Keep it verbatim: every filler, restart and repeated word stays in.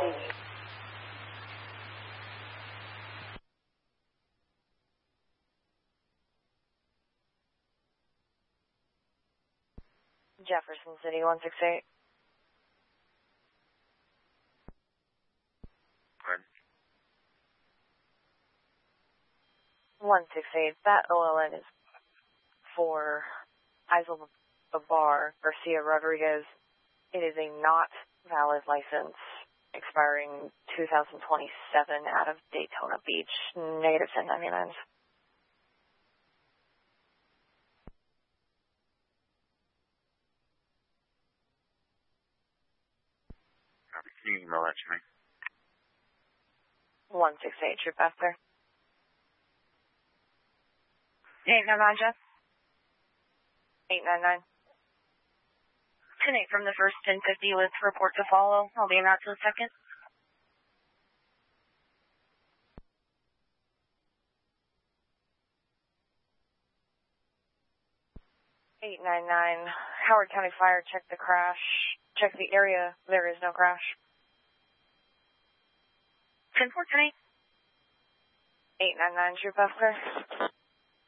Jefferson City, one six eight. one six eight, that O L N is for Isel Babar Garcia Rodriguez. It is a not valid license expiring two thousand twenty-seven out of Daytona Beach. Negative ten ninety-nine. Can you email that to me? one six eight, Troop after. eight nine nine, Jeff. eight nine nine. ten eight from the first ten fifty with report to follow. I'll be in route to the second. eight nine nine, Howard County Fire, check the crash. Check the area, there is no crash. ten four, ten eight. eight nine nine, Troop after.